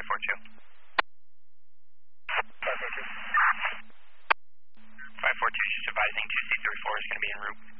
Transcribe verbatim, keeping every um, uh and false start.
four two. five four two, just advising two C three four is going to be en route.